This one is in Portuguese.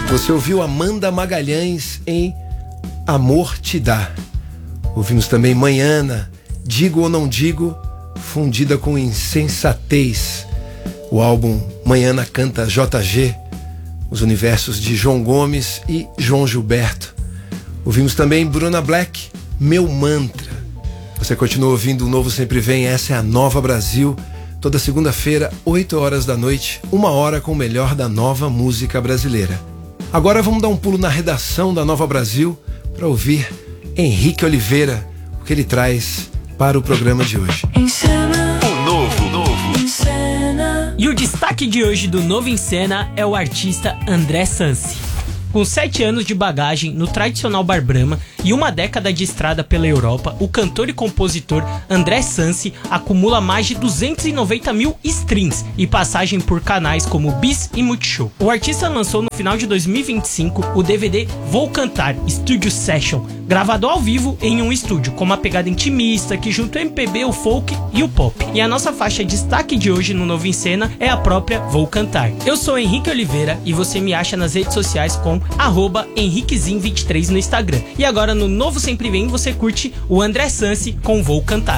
Você ouviu Amanda Magalhães em Amor Te Dá. Ouvimos também Manhana, Digo ou Não Digo, fundida com Insensatez. O álbum Manhana canta JG, os universos de João Gomes e João Gilberto. Ouvimos também Bruna Black, Meu Mantra. Você continua ouvindo o Novo Sempre Vem, essa é a Nova Brasil. Toda segunda-feira, 8 horas da noite, 1 hora com o melhor da nova música brasileira. Agora vamos dar um pulo na redação da Nova Brasil para ouvir Henrique Oliveira, o que ele traz para o programa de hoje. O Novo. E o destaque de hoje do Novo em Cena é o artista André Sansi. Com 7 anos de bagagem no tradicional Bar Brahma e uma década de estrada pela Europa, o cantor e compositor André Sansi acumula mais de 290 mil streams e passagem por canais como Bis e Multishow. O artista lançou no final de 2025 o DVD Vou Cantar Studio Session, gravado ao vivo em um estúdio, com uma pegada intimista que junta o MPB, o folk e o pop. E a nossa faixa de destaque de hoje no Novo em Cena é a própria Vou Cantar. Eu sou Henrique Oliveira e você me acha nas redes sociais com @henriquezin23 no Instagram. E agora no Novo Sempre Vem você curte o André Sansi com Vou Cantar.